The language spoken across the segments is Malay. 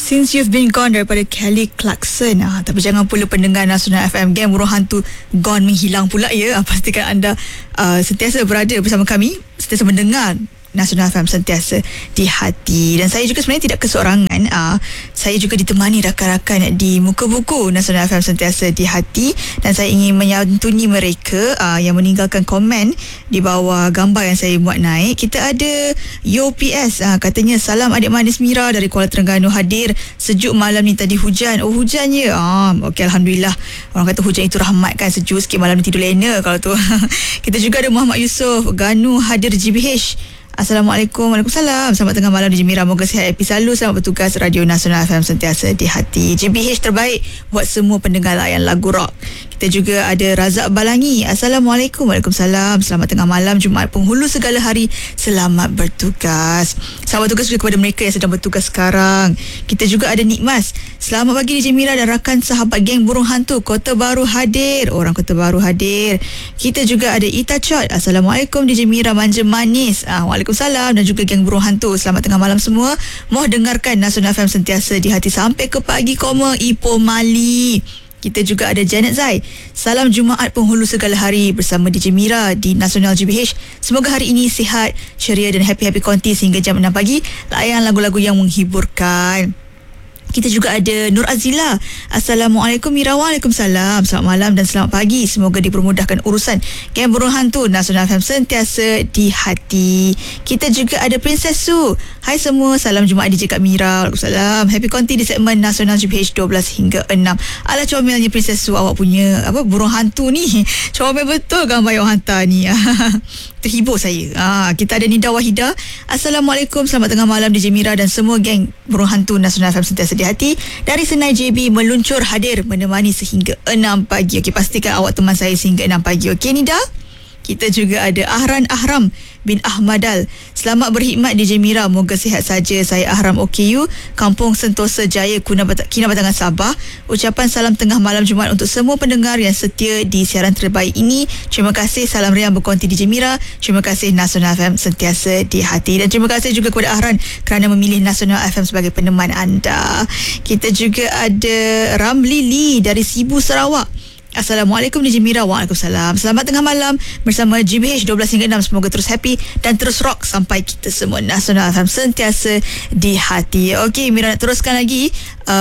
Since You've Been Gone daripada Kelly Clarkson. Tapi jangan pula pendengar Nasional FM, geng burung hantu gone menghilang pula ya. Pastikan anda sentiasa berada bersama kami, sentiasa mendengar Nasional FM sentiasa di hati. Dan saya juga sebenarnya tidak keseorangan. Saya juga ditemani rakan-rakan di muka buku Nasional FM sentiasa di hati. Dan saya ingin menyantuni mereka yang meninggalkan komen di bawah gambar yang saya buat naik. Kita ada YoPS, katanya salam adik manis Mira dari Kuala Terengganu hadir. Sejuk malam ni, tadi hujan. Oh, hujan je. Okey, Alhamdulillah. Orang kata hujan itu rahmat kan, sejuk sikit malam ni, tidur lena kalau tu. Kita juga ada Muhammad Yusof Ganu hadir GBH. Assalamualaikum. Waalaikumsalam. Selamat tengah malam di Jemira. Moga sihat, happy selalu. Selamat bertugas. Radio Nasional FM sentiasa di hati. JBH terbaik buat semua pendengar layan lagu rock. Kita juga ada Razak Balangi. Assalamualaikum. Waalaikumsalam. Selamat tengah malam, Jumaat penghulu segala hari. Selamat bertugas. Selamat bertugas juga kepada mereka yang sedang bertugas sekarang. Kita juga ada Nikmas. Selamat pagi di Jemira dan rakan sahabat geng burung hantu Kota Baru hadir. Orang Kota Baru hadir. Kita juga ada Ita Chot. Assalamualaikum di Jemira manja manis. Waalaikumsalam. Dan juga geng burung hantu, selamat tengah malam semua. Mohon dengarkan Nasional FM sentiasa di hati sampai ke pagi, Ipoh Mali. Kita juga ada Janet Zai. Salam Jumaat penghulu segala hari bersama DJ Mira di Nasional GBH. Semoga hari ini sihat, ceria dan happy-happy konti sehingga jam 6 pagi. Layan lagu-lagu yang menghiburkan. Kita juga ada Nur Azila. Assalamualaikum Mira. Waalaikumsalam. Selamat malam dan selamat pagi. Semoga dipermudahkan urusan geng burung hantu Nasional FM sentiasa di hati. Kita juga ada Princess Su. Hai semua, salam Jumaat DJ Kak Mira. Waalaikumsalam. Happy konti di segmen Nasional GBH 12 hingga 6. Alah comelnya Princess Su, awak punya burung hantu ni. Comel betul gambar yang hantar ni. Terhibur saya. Kita ada Nida Wahida. Assalamualaikum. Selamat tengah malam DJ Mira dan semua geng burung hantu Nasional FM sentiasa di hati. Dari Senai JB meluncur hadir menemani sehingga 6 pagi. Okey, pastikan awak teman saya sehingga 6 pagi. Okey Nida? Kita juga ada Ahran Ahram bin Ahmadal. Selamat berkhidmat DJ Mira. Moga sihat saja. Saya Ahram OKU, Kampung Sentosa Jaya, Kinabatangan, Sabah. Ucapan salam tengah malam Jumaat untuk semua pendengar yang setia di siaran terbaik ini. Terima kasih. Salam riang berkonti DJ Mira. Terima kasih Nasional FM sentiasa di hati. Dan terima kasih juga kepada Ahran kerana memilih Nasional FM sebagai peneman anda. Kita juga ada Ramli Lee dari Sibu, Sarawak. Assalamualaikum DJ Mira. Waalaikumsalam. Selamat tengah malam bersama GBH 12 hingga 6. Semoga terus happy dan terus rock sampai kita semua Nasional FM sentiasa di hati. Okey, Mira nak teruskan lagi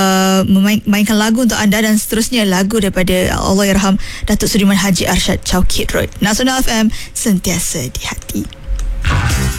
memainkan lagu untuk anda dan seterusnya lagu daripada Allahyarham Datuk Sudiman Haji Arsyad Chowkit Road. Nasional FM sentiasa di hati.